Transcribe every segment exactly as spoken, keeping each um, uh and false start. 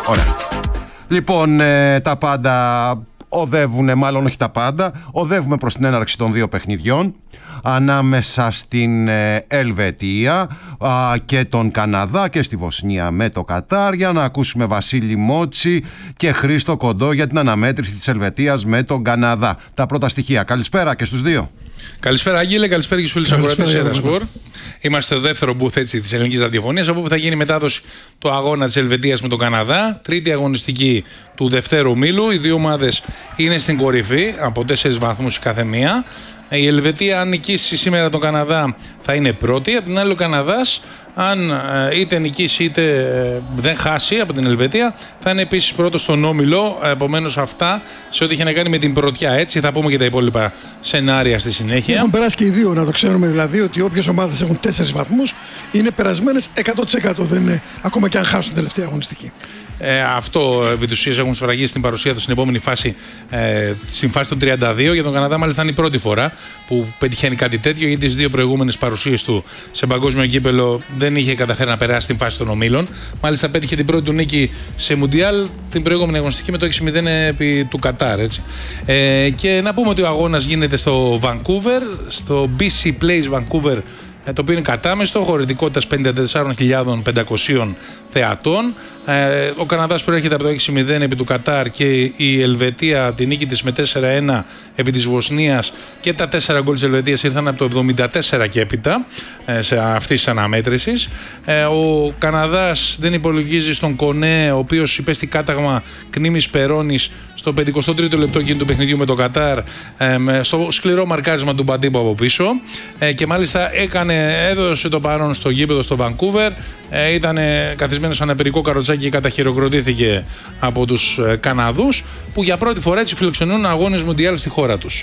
Ωραία. Λοιπόν, ε, τα πάντα οδεύουν, μάλλον όχι τα πάντα, οδεύουμε προς την έναρξη των δύο παιχνιδιών ανάμεσα στην ε, Ελβετία α, και τον Καναδά και στη Βοσνία με το Κατάρ, για να ακούσουμε Βασίλη Μότσι και Χρήστο Κοντό για την αναμέτρηση της Ελβετίας με τον Καναδά. Τα πρώτα στοιχεία. Καλησπέρα και στους δύο. Καλησπέρα Άγγελε, καλησπέρα και στους φίλους ακροατές Ερασπορ. Είμαστε στο δεύτερο booth της ελληνικής ραδιοφωνίας, από όπου θα γίνει μετάδοση το αγώνα της Ελβετίας με τον Καναδά. Τρίτη αγωνιστική του δευτέρου ομίλου. Οι δύο ομάδες είναι στην κορυφή από τέσσερις βαθμούς η κάθε μία. Η Ελβετία, αν νικήσει σήμερα τον Καναδά, θα είναι πρώτη. Απ' την άλλη, ο Καναδάς, αν είτε νικήσει είτε δεν χάσει από την Ελβετία, θα είναι επίσης πρώτος στον όμιλο. Επομένως, αυτά σε ό,τι έχει να κάνει με την πρωτιά. Έτσι, θα πούμε και τα υπόλοιπα σενάρια στη συνέχεια. Έχουν περάσει και οι δύο, να το ξέρουμε δηλαδή, ότι όποιες ομάδες έχουν τέσσερις βαθμούς είναι περασμένες εκατό τοις εκατό. Δεν είναι, ακόμα και αν χάσουν την τελευταία αγωνιστική. Ε, αυτό επί της ουσίας έχουν σφραγίσει στην παρουσία του στην επόμενη φάση, ε, στην φάση των τριάντα δύο. Για τον Καναδά, μάλιστα, είναι η πρώτη φορά που πετυχαίνει κάτι τέτοιο, γιατί τις δύο προηγούμενες παρουσίες του σε παγκόσμιο κύπελο δεν είχε καταφέρει να περάσει στην φάση των ομίλων. Μάλιστα, πέτυχε την πρώτη του νίκη σε Μουντιάλ την προηγούμενη αγωνιστική με το έξι μηδέν επί του Κατάρ. Έτσι. Ε, και να πούμε ότι ο αγώνας γίνεται στο Vancouver, στο μπι σι Place Vancouver, το οποίο είναι κατάμεστο, χωρητικότητας πενήντα τέσσερις χιλιάδες πεντακόσιους θεατών. Ε, ο Καναδάς προέρχεται από το έξι μηδέν επί του Κατάρ και η Ελβετία τη νίκη της με τέσσερα ένα επί της Βοσνίας, και τα τέσσερα γκολ της Ελβετίας ήρθαν από το εβδομήντα τέσσερα και έπειτα ε, σε αυτής της αναμέτρησης. Ε, ο Καναδάς δεν υπολογίζει στον Κονέ, ο οποίος υπέστη κάταγμα κνήμης Περώνης στο πενηκοστό τρίτο λεπτό εκείνου του παιχνιδιού με το Κατάρ, ε, με, στο σκληρό μαρκάρισμα του Μπαντίμπο από πίσω, ε, και μάλιστα έκανε, έδωσε το παρόν στο γήπεδο στο Vancouver. Ε, ήταν καθισμένο σε ένα περικό καροτσάκι και καταχειροκροτήθηκε από τους ε, Καναδούς, που για πρώτη φορά έτσι φιλοξενούν αγώνες Μουντιάλ στη χώρα τους.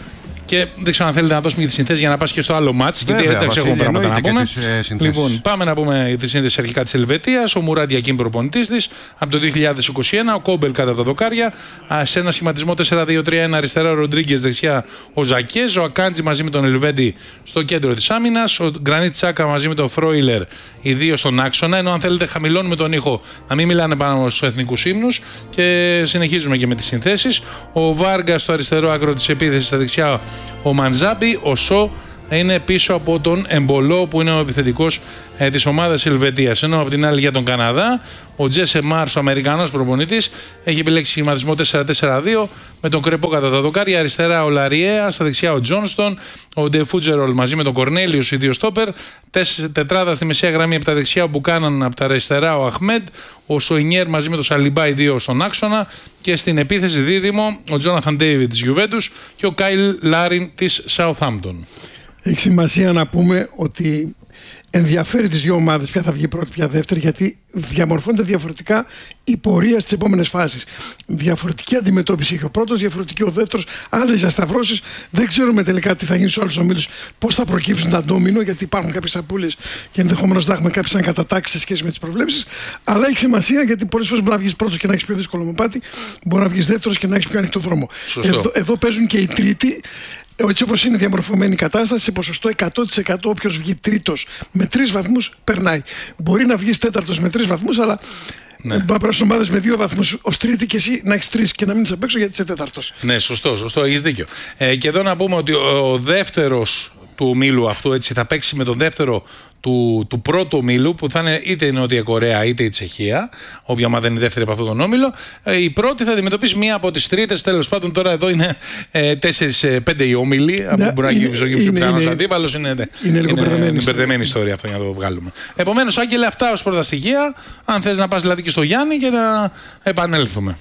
Και δεν ξέρω αν θέλετε να δώσουμε και τη συνθέση για να πας και στο άλλο μάτς, γιατί εντάξει, έχουμε πράγματα να πούμε. Τις, ε, λοιπόν, πάμε να πούμε τη σύνθεση αρχικά της Ελβετίας. Ο Μουράτ Γιακίν προπονητής της από το δύο χιλιάδες είκοσι ένα, ο Κόμπελ κατά τα δοκάρια. Σε ένα σχηματισμό τέσσερα δύο τρία ένα, αριστερά ο Ροντρίγκες, δεξιά ο Ζακέζ, ο Ακάντζη μαζί με τον Ελβέντη στο κέντρο της άμυνας, ο Γκρανίτ Τσάκα μαζί με τον Φρόιλερ, οι δύο στον άξονα. Ενώ αν θέλετε, χαμηλώνουμε τον ήχο, να μην μιλάνε πάνω στους εθνικούς ύμνους, και συνεχίζουμε και με τις συνθέσεις. Ο Βάργα στο αριστερό άκρο της επίθεσης, στα δεξιά ο Μαντζάμπι, ο Σο είναι πίσω από τον Εμπολό, που είναι ο επιθετικός ε, της ομάδας Ελβετίας. Ενώ από την άλλη, για τον Καναδά, ο Τζέσε Μάρς, ο Αμερικανός προπονητής, έχει επιλέξει σχηματισμό τέσσερα τέσσερα δύο με τον Κρεπό κατά τα δοκάρια, αριστερά ο Λαριέα, στα δεξιά ο Τζόνστον, ο Ντε Φούτζερολ μαζί με τον Κορνέλιους, οι δύο στόπερ, τετράδα στη μεσαία γραμμή από τα δεξιά ο Μπουκάναν, από τα αριστερά ο Αχμέντ, ο Σοϊνιέρ μαζί με τον Σαλιμπά, οι δύο στον άξονα, και στην επίθεση δίδυμο ο Τζόναθαν Ντέιβιντ της Γιουβέντους και ο Κάιλ Λάριν της Σαουθάμπτον. Έχει σημασία να πούμε ότι ενδιαφέρει τις δύο ομάδες ποια θα βγει πρώτη, ποια δεύτερη, γιατί διαμορφώνεται διαφορετικά η πορεία στις επόμενες φάσεις. Διαφορετική αντιμετώπιση έχει ο πρώτος, διαφορετική ο δεύτερος, άλλες διασταυρώσεις. Δεν ξέρουμε τελικά τι θα γίνει στους άλλους ομίλους, πώς θα προκύψουν τα ντόμινο, γιατί υπάρχουν κάποιες απώλειες και ενδεχομένως να έχουμε κάποιες ανακατατάξεις σε σχέση με τις προβλέψεις. Αλλά έχει σημασία, γιατί πολλές φορές μπορεί να βγεις πρώτος και να έχεις πιο δύσκολο μονοπάτι, μπορεί να βγεις δεύτερος και να έχεις πιο ανοιχτό δρόμο. Εδώ, εδώ παίζουν και οι τρίτοι. Έτσι όπως είναι διαμορφωμένη η κατάσταση, σε ποσοστό εκατό τοις εκατό όποιος βγει τρίτος με τρεις βαθμούς περνάει. Μπορεί να βγεις τέταρτος με τρεις βαθμούς, αλλά ναι, να περάσουν ομάδες με δύο βαθμούς ως τρίτη και εσύ να έχεις τρεις και να μείνεις απ' έξω γιατί είσαι τέταρτος. Ναι, σωστό, σωστό, έχεις δίκιο. Ε, και εδώ να πούμε ότι ο δεύτερος του ομίλου αυτού, έτσι, θα παίξει με τον δεύτερο του, του πρώτου ομίλου, που θα είναι είτε η Νότια Κορέα είτε η Τσεχία, όποια ομάδα είναι η δεύτερη από αυτόν τον όμιλο. Ε, η πρώτη θα αντιμετωπίσει μία από τις τρίτες. Τέλος πάντων, τώρα εδώ είναι ε, τέσσερις πέντε οι όμιλοι, ναι, από που μπορεί να γίνει ο πιθανός αντίπαλος. Είναι, είναι, είναι λίγο μπερδεμένη ιστορία. ιστορία αυτό, για να το βγάλουμε. Επομένως, Άγγελε, αυτά ως πρώτα στοιχεία. Αν θες να πας δηλαδή και στο Γιάννη και να επανέλθουμε.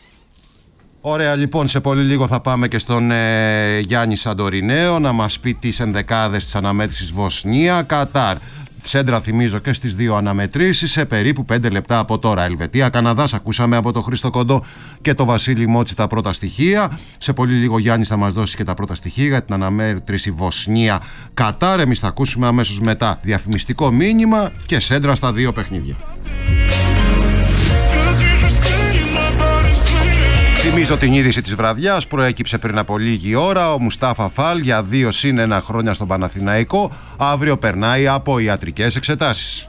Ωραία, λοιπόν, σε πολύ λίγο θα πάμε και στον ε, Γιάννη Σαντορινέο να μας πει τις ενδεκάδες της αναμέτρησης Βοσνία Κατάρ. Σέντρα, θυμίζω, και στις δύο αναμετρήσεις σε περίπου πέντε λεπτά από τώρα. Ελβετία, Καναδάς, ακούσαμε από τον Χρήστο Κοντό και τον Βασίλη Μότσι τα πρώτα στοιχεία. Σε πολύ λίγο Γιάννης θα μας δώσει και τα πρώτα στοιχεία για την αναμέτρηση Βοσνία Κατάρ. Εμείς θα ακούσουμε αμέσως μετά διαφημιστικό μήνυμα και σέντρα στα δύο παιχνίδια. Θυμίζω την είδηση της βραδιάς, προέκυψε πριν από λίγη ώρα. Ο Μουστάφα Φαλ για δύο συν ένα χρόνια στον Παναθηναϊκό αύριο περνάει από ιατρικές εξετάσεις.